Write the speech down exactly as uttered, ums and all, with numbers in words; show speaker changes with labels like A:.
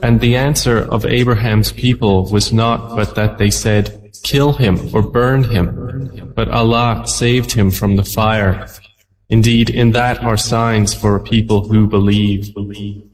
A: And the answer of Abraham's people was not but that they said, "Kill him or burn him." But Allah saved him from the fire. Indeed, in that are signs for a people who believe.